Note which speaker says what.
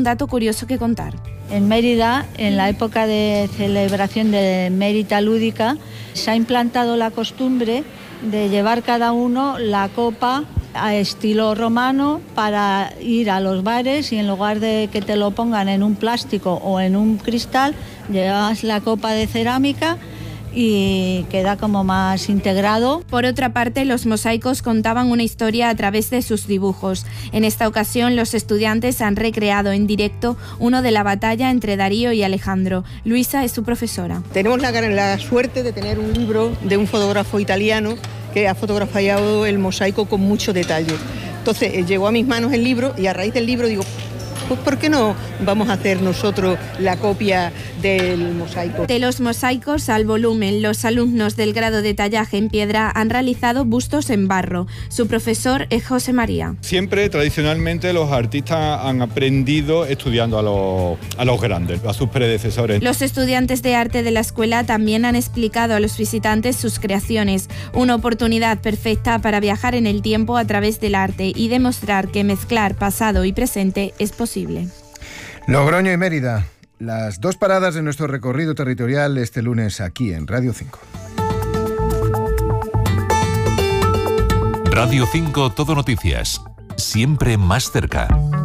Speaker 1: un dato curioso que contar.
Speaker 2: En Mérida, en la época de celebración de Mérita Lúdica, se ha implantado la costumbre de llevar cada uno la copa a estilo romano para ir a los bares, y en lugar de que te lo pongan en un plástico o en un cristal, llevas la copa de cerámica y queda como más integrado.
Speaker 1: Por otra parte, los mosaicos contaban una historia a través de sus dibujos. En esta ocasión, los estudiantes han recreado en directo uno de la batalla entre Darío y Alejandro. Luisa es su profesora.
Speaker 3: Tenemos la suerte de tener un libro de un fotógrafo italiano que ha fotografiado el mosaico con mucho detalle. Entonces llegó a mis manos el libro y a raíz del libro digo, pues ¿por qué no vamos a hacer nosotros la copia del mosaico?
Speaker 1: De los mosaicos al volumen, los alumnos del grado de tallaje en piedra han realizado bustos en barro. Su profesor es José María.
Speaker 4: Siempre, tradicionalmente, los artistas han aprendido estudiando a los grandes, a sus predecesores.
Speaker 1: Los estudiantes de arte de la escuela también han explicado a los visitantes sus creaciones, una oportunidad perfecta para viajar en el tiempo a través del arte y demostrar que mezclar pasado y presente es posible.
Speaker 5: Logroño y Mérida, las dos paradas de nuestro recorrido territorial este lunes aquí en Radio 5.
Speaker 6: Radio 5 Todo Noticias, siempre más cerca.